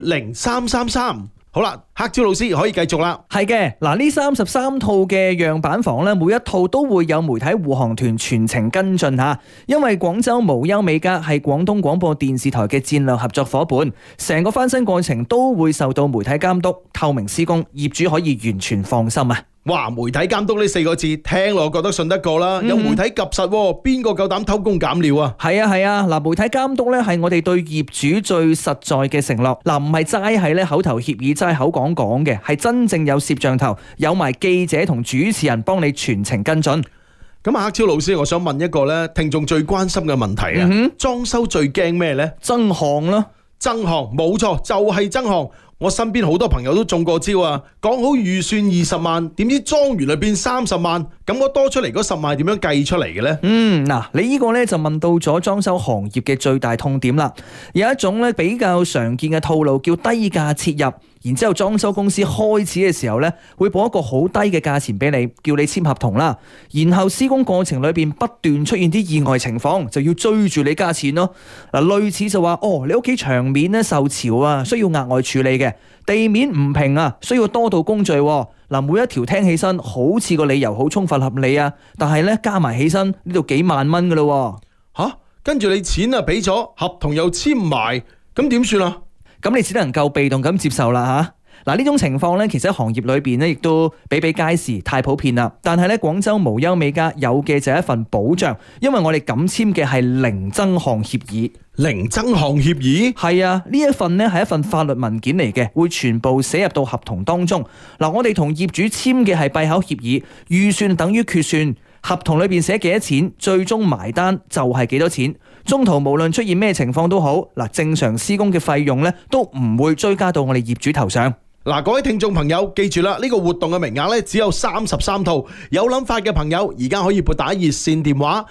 0333。好啦，黑椒老師可以繼續啦。 係嘅，嗱呢33套嘅樣板房咧，每一套都會有媒體護航團全程跟進吓，因為廣州無憂美家係廣東廣播電視台嘅戰略合作夥伴，成個翻新過程都會受到媒體監督，透明施工，業主可以完全放心啊！ 哇！媒體監督呢4個字聽落覺得信得過啦，有媒體及實喎，邊個夠膽偷工減料啊？ 係啊，嗱媒體監督咧係我哋對業主最實在嘅承諾，嗱唔係齋係咧口頭協議，齋口講嘅，係真正有攝像頭，有埋記者同主持人幫你全程跟進。 咁黑超老師，我想問一個咧聽眾最關心嘅問題啊，裝修最驚咩呢？ 增項咯， 增項冇錯，就係增項。我身邊好多朋友都中過招啊！講好預算20萬，點知裝完就變30萬，咁我多出嚟嗰10萬點樣計出嚟嘅呢？ 嗱，你呢個呢就問到咗裝修行業嘅最大痛點啦。有一種呢比較常見嘅套路叫低價切入，然之後裝修公司開始嘅時候呢，會報一個好低嘅價錢俾你，叫你簽合同啦。然後施工過程裏邊不斷出現啲意外情況，就要追住你加錢咯。嗱，類似就話你屋企牆面呢受潮啊，需要額外處理嘅。地面唔平啊，需要多道工序。嗱，每一條聽起身好似個理由好充分合理啊，但係咧加埋起身呢度幾萬蚊噶咯。 跟住你錢啊俾咗，合同又簽埋，咁點算啊？ 咁你只能夠被動咁接受啦吓。嗱，呢種情況咧，其實喺行業裏邊咧，亦都比比皆是，太普遍啦。但係咧，廣州無憂美家有嘅就係一份保障，因為我哋咁簽嘅係零增項協議。 零增項協議？係啊，呢一份咧係一份法律文件嚟嘅，會全部寫入到合同當中。嗱，我哋同業主簽嘅係閉口協議，預算等於決算，合同裏邊寫幾多錢，最終埋單就係幾多錢。中途無論出現咩情況都好，嗱，正常施工嘅費用咧都唔會追加到我哋業主頭上。 嗱，各位聽眾朋友記住啦，呢個活動嘅名額咧只有33套，有諗法嘅朋友而家可以撥打熱線電話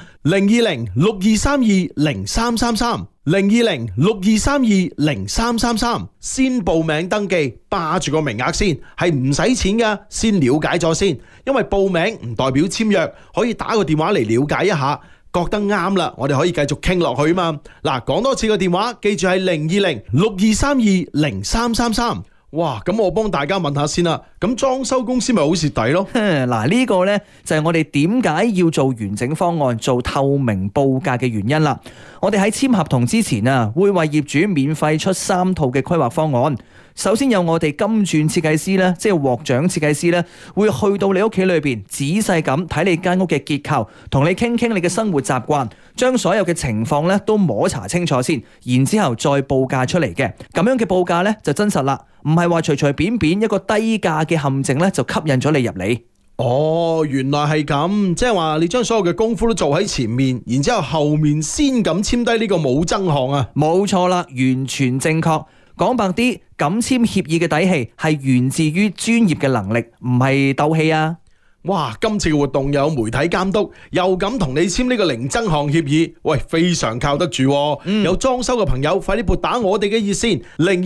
020-6232-0333，020-6232-0333，先報名登記，霸住個名額先，係唔使錢噶，先了解咗先，因為報名唔代表簽約，可以打個電話嚟了解一下，覺得啱啦，我哋可以繼續傾落去嘛。嗱，講多次個電話，記住係020-6232-0333。哇，咁我幫大家問下先啦，咁裝修公司咪好蝕底咯？ 嗱，呢個呢就係我哋點解要做完整方案、做透明報價嘅原因啦。我哋喺簽合同之前啊，會為業主免費出3套嘅規劃方案。首先有我哋金鑽設計師咧，即係獲獎設計師咧，會去到你屋企裏邊仔細咁睇你間屋嘅結構，同你傾傾你嘅生活習慣，將所有嘅情況咧都摸查清楚先，然之後再報價出嚟嘅。咁樣嘅報價咧就真實啦，唔係話隨隨便便一個低價嘅陷阱咧就吸引咗你入嚟。 原來係咁，即係話你將所有嘅功夫都做喺前面，然之後後面先咁簽低呢個冇增項啊？ 冇錯啦，完全正確。講白啲，咁簽協議嘅底氣係源自於專業嘅能力，唔係鬥氣啊！ 哇，今次嘅活動有媒體監督，又敢同你簽呢個零增項協議，喂，非常靠得住。有裝修嘅朋友，快啲撥打我哋嘅熱線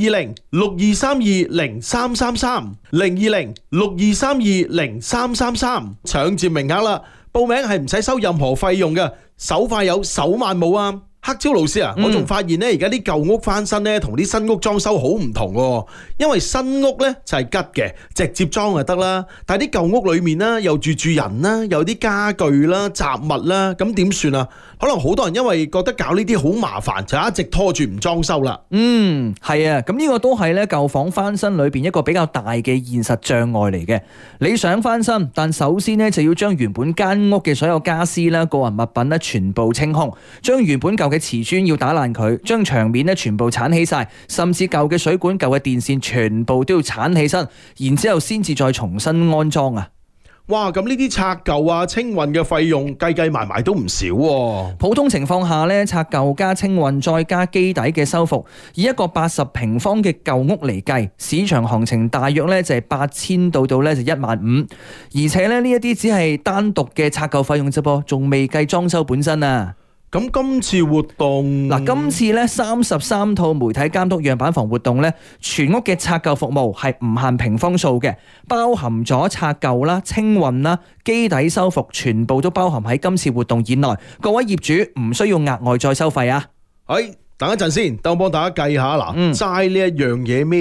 020-6232-0333，020-6232-0333，搶佔名額啦！報名係唔使收任何費用嘅，手快有手慢冇啊！黑超老師啊，我仲發現咧，而家啲舊屋翻新咧，同啲新屋裝修好唔同喎。因為新屋咧就係吉嘅，直接裝就得啦。但係啲舊屋裏面啦，又住人啦，有啲家具啦、雜物啦，咁點算啊？可能好多人因為覺得搞呢啲好麻煩，就一直拖住唔裝修啦。 係啊，咁呢個都係咧舊房翻新裏邊一個比較大嘅現實障礙嚟嘅。你想翻新，但首先咧就要將原本間屋嘅所有家私啦、個人物品咧全部清空，將原本舊嘅瓷磚要打爛佢，將牆面咧全部鏟起晒，甚至舊嘅水管、舊嘅電線全部都要鏟起身，然之後先至再重新安裝啊！ 哇，咁呢啲拆舊啊、清運嘅費用計埋埋都唔少喎。 普通情況下咧，拆舊加清運再加基底嘅修復，以一個80平方嘅舊屋嚟計，市場行情大約咧就係8000到咧就15000，而且咧呢一啲只係單獨嘅拆舊費用啫噃，仲未計裝修本身啊！ 咁今次活動今次咧33套媒體監督樣板房活動咧，全屋嘅拆舊服務係唔限平方數嘅，包含咗拆舊啦、清運啦、基底修復，全部都包含喺今次活動以內。各位業主唔需要額外再收費啊！ 等一陣先，等我幫大家計下嗱，齋呢一樣嘢咩